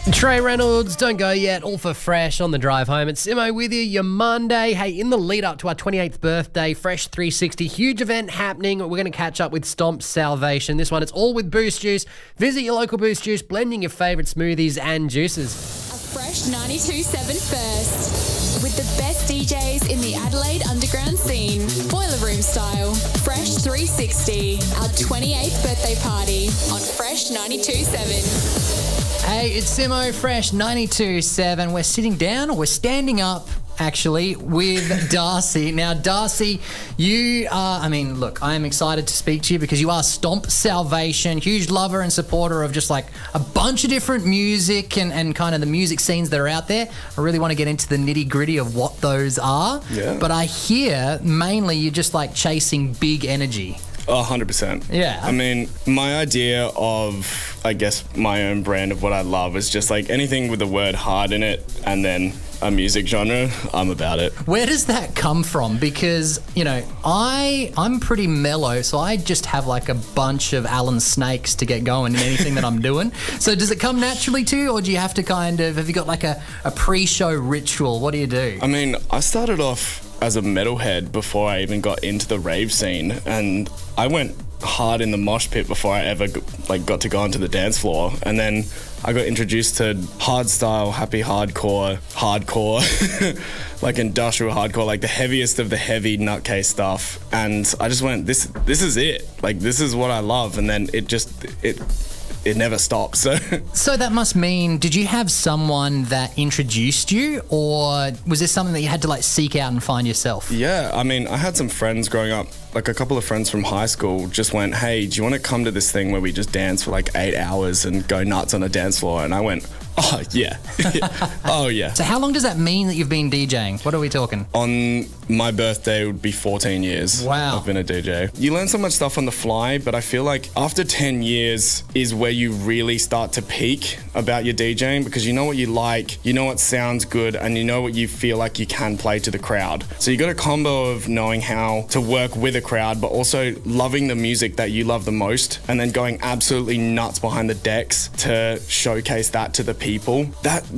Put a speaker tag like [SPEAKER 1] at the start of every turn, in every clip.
[SPEAKER 1] Trey Reynolds, don't go yet, all for Fresh on the drive home. It's Simo with you, your Monday. Hey, in the lead up to our 28th birthday, Fresh 360, huge event happening. We're going to catch up with Stomp Salvation. This one, it's all with Boost Juice. Visit your local Boost Juice, blending your favourite smoothies and juices.
[SPEAKER 2] A Fresh 92.7 first, with the best DJs in the Adelaide underground scene. Boiler Room style. Fresh 360, our 28th birthday party on Fresh 92.7.
[SPEAKER 3] Hey, it's Simo, Fresh 92.7. We're sitting down, or we're standing up, actually, with Darcy. Now, Darcy, you are, look, I am excited to speak to you because you are Stomp Salvation, huge lover and supporter of just like a bunch of different music and kind of the music scenes that are out there. I really want to get into the nitty gritty of what those are.
[SPEAKER 4] Yeah.
[SPEAKER 3] But I hear mainly you're just like chasing big energy.
[SPEAKER 4] 100%.
[SPEAKER 3] Yeah.
[SPEAKER 4] I mean, my idea of, I guess, my own brand of what I love is just like anything with the word hard in it and then a music genre, I'm about it.
[SPEAKER 3] Where does that come from? Because, you know, I'm pretty mellow, so I just have like a bunch of Allen Snakes to get going in anything that I'm doing. So does it come naturally to you, or do you have to have you got like a pre-show ritual? What do you do?
[SPEAKER 4] I mean, I started off as a metalhead before I even got into the rave scene, and I went hard in the mosh pit before I ever got to go onto the dance floor. And then I got introduced to hard style, happy hardcore, like industrial hardcore, like the heaviest of the heavy nutcase stuff. And I just went, this is it. Like, this is what I love. And then it never stops.
[SPEAKER 3] So that must mean, did you have someone that introduced you, or was this something that you had to like seek out and find yourself?
[SPEAKER 4] Yeah, I mean, I had some friends growing up, like a couple of friends from high school just went, hey, do you want to come to this thing where we just dance for like 8 hours and go nuts on a dance floor? And I went, oh, yeah. Oh, yeah.
[SPEAKER 3] So how long does that mean that you've been DJing? What are we talking?
[SPEAKER 4] On my birthday, it would be 14 years.
[SPEAKER 3] Wow.
[SPEAKER 4] I've been a DJ. You learn so much stuff on the fly, but I feel like after 10 years is where you really start to peak about your DJing, because you know what you like, you know what sounds good, and you know what you feel like you can play to the crowd. So you got a combo of knowing how to work with a crowd, but also loving the music that you love the most, and then going absolutely nuts behind the decks to showcase that to the people.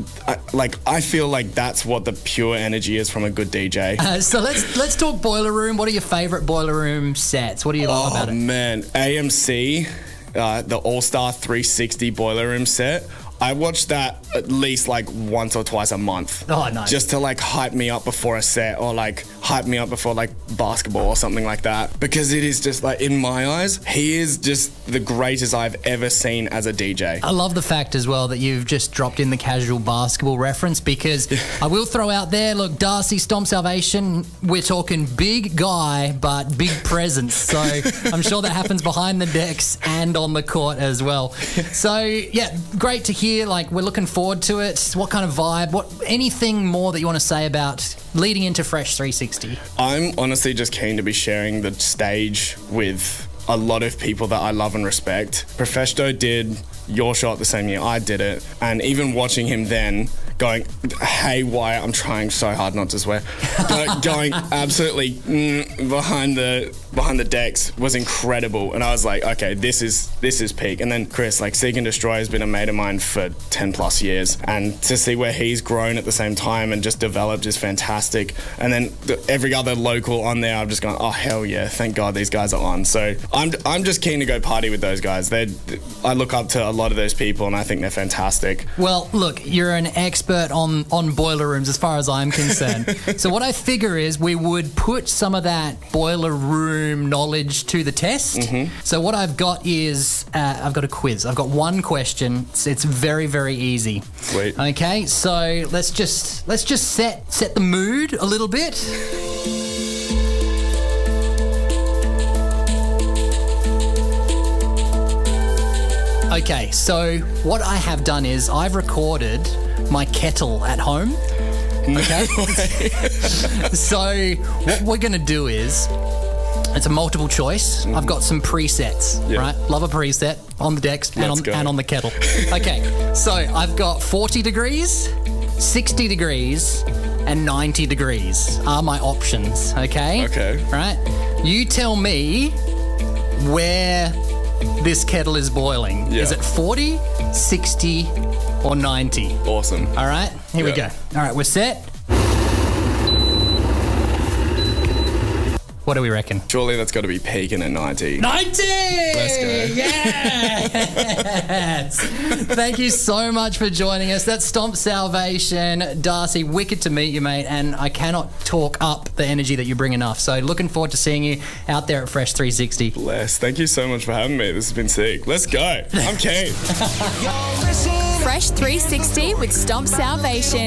[SPEAKER 4] I feel like that's what the pure energy is from a good DJ.
[SPEAKER 3] So let's talk Boiler Room. What are your favourite Boiler Room sets? What do you love about it?
[SPEAKER 4] Oh man, AMC, the All-Star 360 Boiler Room set. I watch that at least like once or twice a month.
[SPEAKER 3] Oh, nice.
[SPEAKER 4] Just to like hype me up before a set, or like hype me up before like basketball or something like that. Because it is just like, in my eyes, he is just the greatest I've ever seen as a DJ.
[SPEAKER 3] I love the fact as well that you've just dropped in the casual basketball reference, because I will throw out there, look, Darcy, Stomp Salvation, we're talking big guy, but big presence. So I'm sure that happens behind the decks and on the court as well. So yeah, great to hear. Like, we're looking forward to it. What kind of vibe? Anything more that you want to say about leading into Fresh 360?
[SPEAKER 4] I'm honestly just keen to be sharing the stage with a lot of people that I love and respect. Profesto did Your Shot the same year I did it, and even watching him then going haywire, I'm trying so hard not to swear, but going absolutely behind the decks was incredible. And I was like, okay, this is peak. And then Chris, like, Seek and Destroy has been a mate of mine for 10 plus years, and to see where he's grown at the same time and just developed is fantastic. And then every other local on there, I've just gone, oh hell yeah, thank God these guys are on. So I'm just keen to go party with those guys. I look up to a lot of those people, and I think they're fantastic.
[SPEAKER 3] Well, look, you're an expert on boiler rooms as far as I'm concerned. So what I figure is we would put some of that boiler room knowledge to the test.
[SPEAKER 4] Mm-hmm.
[SPEAKER 3] So what I've got is I've got a quiz. I've got one question. It's very, very easy.
[SPEAKER 4] Sweet.
[SPEAKER 3] Okay, so let's just set the mood a little bit. Okay, so what I have done is I've recorded my kettle at home. Okay? So what we're going to do is, it's a multiple choice. I've got some presets, right? Love a preset on the decks and on the kettle. Okay, so I've got 40 degrees, 60 degrees, and 90 degrees are my options, okay?
[SPEAKER 4] Okay.
[SPEAKER 3] Right? You tell me where this kettle is boiling.
[SPEAKER 4] Yeah.
[SPEAKER 3] Is it 40, 60, or 90.
[SPEAKER 4] Awesome.
[SPEAKER 3] All right, here we go.
[SPEAKER 4] Yeah.
[SPEAKER 3] All right, we're set. What do we reckon?
[SPEAKER 4] Surely that's got to be peaking at 90.
[SPEAKER 3] 90!
[SPEAKER 4] Let's go.
[SPEAKER 3] Yes! Thank you so much for joining us. That's Stomp Salvation. Darcy, wicked to meet you, mate, and I cannot talk up the energy that you bring enough. So looking forward to seeing you out there at Fresh 360.
[SPEAKER 4] Bless. Thank you so much for having me. This has been sick. Let's go. I'm keen.
[SPEAKER 2] Fresh 360 with Stomp Salvation.